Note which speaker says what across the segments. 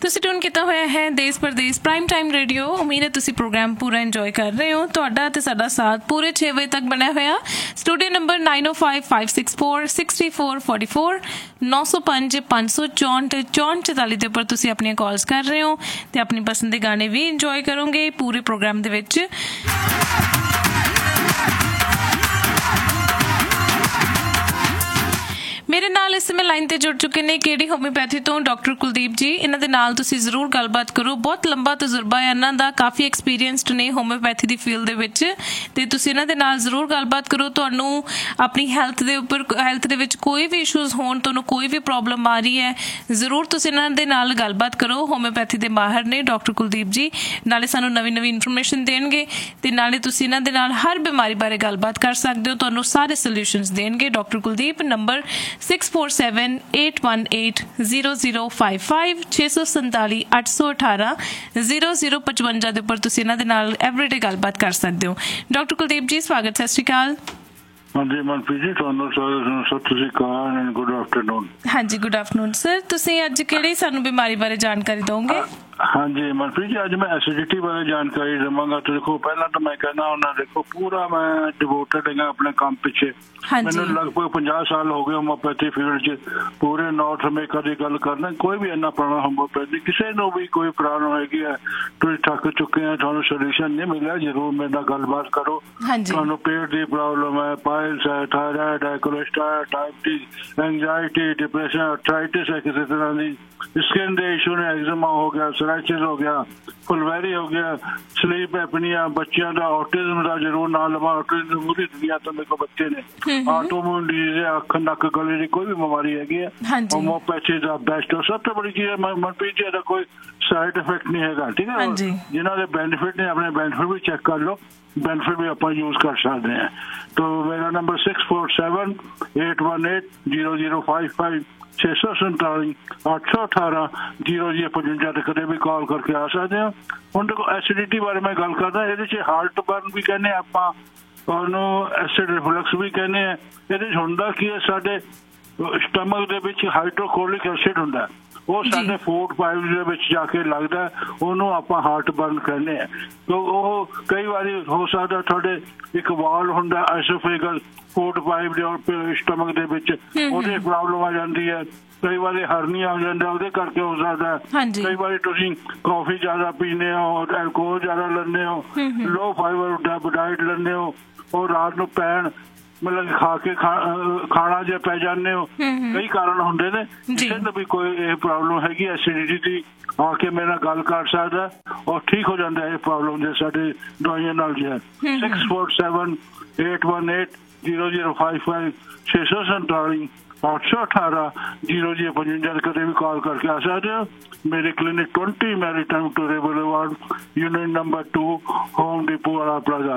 Speaker 1: ਤੁਸੀਂ ਟਿਊਨ ਕੀਤਾ ਹੋਇਆ ਹੈ ਦੇਸ਼ ਪ੍ਰਦੇਸ਼ ਪ੍ਰਾਈਮ ਟਾਈਮ ਰੇਡੀਓ। ਉਮੀਦ ਹੈ ਤੁਸੀਂ ਪ੍ਰੋਗਰਾਮ ਪੂਰਾ ਇੰਜੋਏ ਕਰ ਰਹੇ ਹੋ। ਤੁਹਾਡਾ ਤੇ ਸਾਡਾ ਸਾਥ ਪੂਰੇ 6 ਵਜੇ ਤੱਕ ਬਣਿਆ ਹੋਇਆ। ਸਟੂਡੀਓ ਨੰਬਰ 9055646444 905 564 6444 ਦੇ ਉੱਪਰ ਤੁਸੀਂ ਆਪਣੀਆਂ ਕਾਲਸ ਕਰ ਰਹੇ ਹੋ ਤੇ ਆਪਣੀ ਪਸੰਦ ਦੇ ਗਾਣੇ ਵੀ ਇੰਜੋਏ ਕਰੋਗੇ ਪੂਰੇ ਪ੍ਰੋਗਰਾਮ ਦੇ ਵਿੱਚ। ਮੇਰੇ ਨਾਲ ਇਸ ਸਮੇਂ ਲਾਈਨ ਤੇ ਜੁੜ ਚੁੱਕੇ ਨੇ ਕਿਹੜੀ ਹੋਮਿਓਪੈਥੀ ਤੋਂ ਡਾਕਟਰ ਕੁਲਦੀਪ ਜੀ। ਇਹਨਾਂ ਦੇ ਨਾਲ ਤੁਸੀਂ ਜ਼ਰੂਰ ਗੱਲਬਾਤ ਕਰੋ। ਬਹੁਤ ਲੰਬਾ ਤਜਰਬਾ ਹੈ ਇਹਨਾਂ ਦਾ, ਕਾਫੀ ਐਕਸਪੀਰੀਅੰਸਡ ਨੇ ਹੋਮਿਓਪੈਥੀ ਦੀ ਫੀਲਡ ਦੇ ਵਿੱਚ ਤੇ ਤੁਸੀਂ ਇਹਨਾਂ ਦੇ ਨਾਲ ਜ਼ਰੂਰ ਗੱਲਬਾਤ ਕਰੋ। ਤੁਹਾਨੂੰ ਆਪਣੀ ਹੈਲਥ ਦੇ ਉੱਪਰ ਹੈਲਥ ਦੇ ਵਿੱਚ ਕੋਈ ਵੀ ਇਸ਼ੂਜ਼ ਹੋਣ, ਤੁਹਾਨੂੰ ਕੋਈ ਵੀ ਪ੍ਰੋਬਲਮ ਆ ਰਹੀ ਹੈ, ਜ਼ਰੂਰ ਤੁਸੀਂ ਇਹਨਾਂ ਦੇ ਨਾਲ ਗੱਲਬਾਤ ਕਰੋ। ਹੋਮਿਓਪੈਥੀ ਦੇ ਮਾਹਰ ਨੇ ਡਾਕਟਰ ਕੁਲਦੀਪ ਜੀ, ਨਾਲੇ ਸਾਨੂੰ ਨਵੀਂ ਇਨਫੋਰਮੇਸ਼ਨ ਦੇਣਗੇ ਤੇ ਨਾਲੇ ਤੁਸੀਂ ਇਹਨਾਂ ਦੇ ਨਾਲ ਹਰ ਬਿਮਾਰੀ ਬਾਰੇ ਗੱਲਬਾਤ ਕਰ ਸਕਦੇ ਹੋ। ਤੁਹਾਨੂੰ ਸਾਰੇ ਸੋਲਿਊਸ਼ਨਸ ਦੇਣਗੇ ਡਾਕਟਰ ਕੁਲਦੀਪ। ਨੰਬਰ 6478180055 647 818 0055 ਦੇ ਉੱਪਰ ਤੁਸੀਂ ਇਹਨਾਂ ਦੇ ਨਾਲ ਐਵਰੀਡੇ ਗੱਲਬਾਤ ਕਰ ਸਕਦੇ ਹੋ। ਡਾਕਟਰ ਕੁਲਦੀਪ ਜੀ ਸਵਾਗਤ, ਸਤਿ ਸ਼੍ਰੀ ਅਕਾਲ।
Speaker 2: ਹਾਂਜੀ ਮਨਪ੍ਰੀਤ ਜੀ, ਤੁਹਾਨੂੰ ਸਤਿ ਸ਼੍ਰੀ ਅਕਾਲ ਐਂਡ ਗੁੱਡ ਆਫਟਰਨੂਨ।
Speaker 1: ਹਾਂਜੀ ਗੁੱਡ ਆਫਟਰਨੂਨ ਸਰ। ਤੁਸੀਂ ਅੱਜ ਕਿਹੜੀ ਸਾਨੂੰ ਬਿਮਾਰੀ ਬਾਰੇ ਜਾਣਕਾਰੀ ਦਿਓਗੇ?
Speaker 2: ਹਾਂਜੀ ਮਨਪ੍ਰੀਤ ਜੀ, ਅੱਜ ਮੈਂ ਐਸਿਡਿਟੀ ਬਾਰੇ ਜਾਣਕਾਰੀ ਦੇਵਾਂਗਾ। ਤੇ ਦੇਖੋ ਪਹਿਲਾਂ ਤਾਂ ਮੈਂ ਕਹਿਣਾ ਹੁੰਦਾ, ਦੇਖੋ ਪੂਰਾ ਮੈਂ ਡਿਵੋਟਡ ਹੈਗਾ ਆਪਣੇ ਕੰਮ ਪਿੱਛੇ। ਮੈਨੂੰ ਲਗਭਗ 50 ਸਾਲ ਹੋ ਗਏ ਹੋਮੋਪੈਥੀ ਫੀਲਡ 'ਚ। ਪੂਰੇ ਨਾਰਥ ਅਮਰੀਕਾ ਦੀ ਗੱਲ ਕਰਨਾ, ਕੋਈ ਵੀ ਇੰਨਾ ਪੁਰਾਣਾ ਹੋਮੋਪੈਥੀ ਕਿਸੇ ਨੂੰ ਵੀ ਕੋਈ ਪ੍ਰੋਬਲਮ ਹੈਗੀ ਹੈ, ਤੁਸੀਂ ਥੱਕ ਚੁੱਕੇ ਆ, ਤੁਹਾਨੂੰ ਸੋਲਿਊਸ਼ਨ ਨਹੀਂ ਮਿਲਿਆ, ਜ਼ਰੂਰ ਮੇਰੇ ਨਾਲ ਗੱਲਬਾਤ ਕਰੋ। ਤੁਹਾਨੂੰ ਪੇਟ ਦੀ ਪ੍ਰੋਬਲਮ ਹੈ, ਪਾਇਲਸ ਹੈ, ਥਾਇਰਾਇਡ ਹੈ, cholesterol, diabetes, anxiety, depression, arthritis ਹੈ ਕਿਸੇ ਤਰ੍ਹਾਂ ਦੀ, ਸਕਿਨ ਦੇ ਇਸ਼ੂ ਨੇ, ਐਗਜ਼ਮਾ ਹੋ ਗਿਆ, ਸੋਰਾਇਸਿਸ ਹੋ ਗਿਆ, ਫੁਲਵੈਰੀ ਹੋ ਗਿਆ, ਸਲੀਪ ਐਪਨੀਆ, ਬੱਚਿਆਂ ਦਾ ਆਟਿਜ਼ਮ ਦਾ ਜ਼ਰੂਰ ਨਾ ਲਵਾਂ। ਆਟਿਜ਼ਮ ਪੂਰੀ ਦੁਨੀਆ ਤੋਂ ਮੇਰੇ ਕੋਲ ਬੱਚੇ ਨੇ। ਆਟੋਮਿਊਨ ਡਿਜ਼ੀਜ਼, ਅੱਖ ਨੱਕ ਗਲੇ ਦੀ ਕੋਈ ਵੀ ਬਿਮਾਰੀ ਹੈਗੀ ਹੈ, ਹੋਮੋਪੈਥੀ ਦਾ ਬੈਸਟ। ਸਭ ਤੋਂ ਬੜੀ ਚੀਜ਼ ਮਨਪ੍ਰੀਤ ਜੀ, ਇਹਦਾ ਕੋਈ ਸਾਈਡ ਇਫੈਕਟ ਨਹੀਂ ਹੈਗਾ, ਠੀਕ ਹੈ। ਜਿਨ੍ਹਾਂ ਦੇ ਬੈਨੀਫਿਟ ਨੇ ਆਪਣੇ ਬੈਨੀਫਿਟ ਵੀ ਚੈੱਕ ਕਰ ਲਓ, बेनिफिट भी आप यूज कर सकते हैं। तो मेरा नंबर 6478180055 647 818 0055 कदे भी कॉल करके आ सकते हैं। ਹੁਣ ਦੇਖੋ ਐਸਿਡਿਟੀ ਬਾਰੇ ਮੈਂ ਗੱਲ ਕਰਦਾ, ਇਹਦੇ 'ਚ ਹਾਰਟ ਬਰਨ ਵੀ ਕਹਿੰਦੇ ਆਪਾਂ, ਉਹਨੂੰ ਐਸਿਡ ਰਿਫਲਕਸ ਵੀ ਕਹਿੰਦੇ ਆ। ਇਹਦੇ 'ਚ ਹੁੰਦਾ ਕੀ ਹੈ, ਸਾਡੇ ਸਟਮਕ ਦੇ ਵਿੱਚ ਹਾਈਡਰੋਕਲੋਰਿਕ ਐਸਿਡ ਹੁੰਦਾ, ਉਹ ਸਾਡੇ ਫੂਡ ਪਾਈਪ ਦੇ ਵਿੱਚ ਜਾ ਕੇ ਲੱਗਦਾ, ਉਹਨੂੰ ਆਪਾਂ ਹਾਰਟ ਬਰਨ ਕਹਿੰਦੇ ਆ। ਉਹ ਕਈ ਵਾਰੀ ਹੋ ਸਕਦਾ ਤੁਹਾਡੇ ਇੱਕ ਵਾਲ ਹੁੰਦਾ ਐਸੋਫੇਗਸ ਫੂਡ ਪਾਈਪ ਦੇ ਸਟਮਕ ਦੇ ਵਿੱਚ, ਉਹਦੀ ਪ੍ਰੋਬਲਮ ਆ ਜਾਂਦੀ ਹੈ। ਕਈ ਵਾਰੀ ਹਰਨੀਆ ਹੋ ਜਾਂਦਾ, ਉਹਦੇ ਕਰਕੇ ਹੋ ਸਕਦਾ। ਕਈ ਵਾਰੀ ਤੁਸੀਂ ਕਾਫੀ ਜ਼ਿਆਦਾ ਪੀਂਦੇ ਹੋ, ਐਲਕੋਹਲ ਜ਼ਿਆਦਾ ਲੈਂਦੇ ਹੋ, ਲੋ ਫਾਈਬਰ ਡਾਈਟ ਲੈਂਦੇ ਹੋ, ਉਹ ਰਾਤ ਨੂੰ ਪੈਣ ਮਤਲਬ ਖਾ ਕੇ ਖਾਣਾ ਜੇ ਪੈ ਜਾਂਦੇ ਹੋ, ਕਈ ਕਾਰਨ ਹੁੰਦੇ ਨੇ। ਕਿਸੇ ਨੂੰ ਵੀ ਕੋਈ ਇਹ ਪ੍ਰੋਬਲਮ ਹੈਗੀ ਐਸਿਡਿਟੀ ਦੀ, ਆ ਕੇ ਮੇਰੇ ਨਾਲ ਗੱਲ ਕਰ ਸਕਦਾ ਔਰ ਠੀਕ ਹੋ ਜਾਂਦਾ ਇਹ ਪ੍ਰੋਬਲਮ ਜੇ ਸਾਡੇ ਦਵਾਈਆਂ ਨਾਲ ਜੇ। 6478180055 647 818 0055 ਕਦੇ ਵੀ ਕਾਲ ਕਰਕੇ ਆ ਸਕਦੇ ਹੋ। ਮੇਰੇ clinic 20 maritime ਟੂਰੇ boulevard, unit number 2, home depot वाला प्लाजा।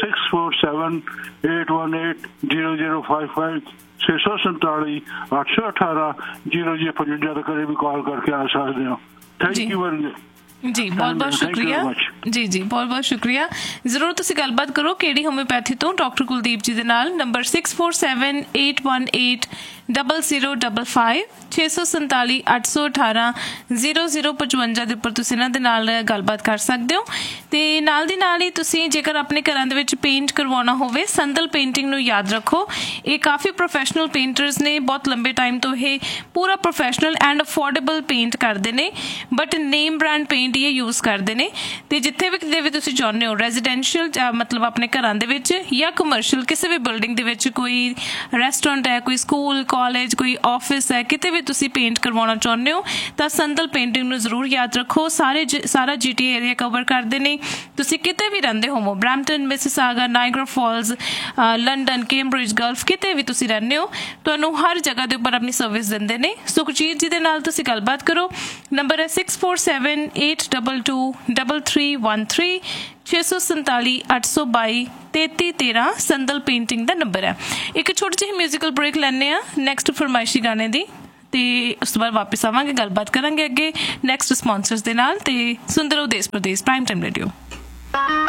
Speaker 2: 6478180055 647 818 0055 कभी भी कॉल करके आ सकते हो। थैंक यू वेरी मच जी, बहुत बहुत शुक्रिया जी जी, बहुत बहुत शुक्रिया। जरूर तुसी गलबात करो किहड़ी होम्योपैथी तो डॉक्टर कुलदीप जी दे नाल। नंबर 6478180055 647 818 0055 ਦੇ ਉੱਪਰ ਤੁਸੀਂ ਇਹਨਾਂ ਦੇ ਨਾਲ ਗੱਲਬਾਤ ਕਰ ਸਕਦੇ ਹੋ। ਤੇ ਨਾਲ ਦੀ ਨਾਲ ਹੀ ਤੁਸੀਂ ਜੇਕਰ ਆਪਣੇ ਘਰਾਂ ਦੇ ਵਿੱਚ ਪੇਂਟ ਕਰਵਾਉਣਾ ਹੋਵੇ, ਸੰਦਲ ਪੇਂਟਿੰਗ ਨੂੰ ਯਾਦ ਰੱਖੋ। ਇਹ ਕਾਫੀ ਪ੍ਰੋਫੈਸ਼ਨਲ ਪੇਂਟਰਸ ਨੇ, ਬਹੁਤ ਲੰਬੇ ਟਾਈਮ ਤੋਂ ਇਹ ਪੂਰਾ ਪ੍ਰੋਫੈਸ਼ਨਲ ਐਂਡ ਅਫੋਰਡੇਬਲ ਪੇਂਟ ਕਰਦੇ ਨੇ, ਬਟ ਨੇਮ ਬ੍ਰਾਂਡ ਪੇਂਟ ਇਹ ਯੂਜ਼ ਕਰਦੇ ਨੇ। ਤੇ ਜਿੱਥੇ ਵੀ ਕਿਤੇ ਵੀ ਤੁਸੀਂ ਚਾਹੁੰਦੇ ਹੋ, ਰੈਜ਼ੀਡੈਂਸ਼ੀਅਲ ਮਤਲਬ ਆਪਣੇ ਘਰਾਂ ਦੇ ਵਿੱਚ ਜਾਂ ਕਮਰਸ਼ੀਅਲ ਕਿਸੇ ਵੀ ਬਿਲਡਿੰਗ ਦੇ ਵਿੱਚ, ਕੋਈ ਰੈਸਟੋਰੈਂਟ ਹੈ, ਕੋਈ ਸਕੂਲ, ਕਾਲਜ, ਕੋਈ ਆਫਿਸ ਹੈ, ਕਿਤੇ ਵੀ ਤੁਸੀਂ ਪੇਂਟ ਕਰਵਾਉਣਾ ਚਾਹੁੰਦੇ ਹੋ ਤਾਂ ਸੰਦਲ ਪੇਂਟਿੰਗ ਨੂੰ ਜ਼ਰੂਰ ਯਾਦ ਰੱਖੋ। ਸਾਰਾ GTA ਏਰੀਆ ਕਵਰ ਕਰਦੇ ਨੇ। ਤੁਸੀਂ ਕਿਤੇ ਵੀ ਰਹਿੰਦੇ ਹੋਵੋ, Brampton, Mississauga, Niagara false, London, Cambridge, Gulf, ਕਿਤੇ ਵੀ ਤੁਸੀਂ ਰਹਿੰਦੇ ਹੋ, ਤੁਹਾਨੂੰ ਹਰ ਜਗ੍ਹਾ ਦੇ ਉੱਪਰ ਆਪਣੀ ਸਰਵਿਸ ਦਿੰਦੇ ਨੇ। ਸੁਖਜੀਤ ਜੀ ਦੇ ਨਾਲ ਤੁਸੀਂ ਗੱਲਬਾਤ ਕਰੋ। ਨੰਬਰ ਹੈ 6478223313 647 822 3313 ਸੰਦਲ ਪੇਂਟਿੰਗ ਦਾ ਨੰਬਰ ਹੈ। ਇੱਕ ਛੋਟੀ ਜਿਹੀ ਮਿਊਜ਼ੀਕਲ ਬ੍ਰੇਕ ਲੈਂਦੇ ਆ ਨੈਕਸਟ ਫਰਮਾਇਸ਼ੀ ਗਾਣੇ ਦੀ, ਤੇ ਉਸ ਤੋਂ ਬਾਅਦ ਵਾਪਿਸ ਆਵਾਂਗੇ, ਗੱਲਬਾਤ ਕਰਾਂਗੇ ਅੱਗੇ ਨੈਕਸਟ ਸਪਾਂਸਰਸ ਦੇ ਨਾਲ। ਤੇ ਸੁਣਦੇ ਰਹੋ ਦੇਸ਼ ਪ੍ਰਦੇਸ਼ ਪ੍ਰਾਈਮ ਟਾਈਮ ਰੇਡੀਓ।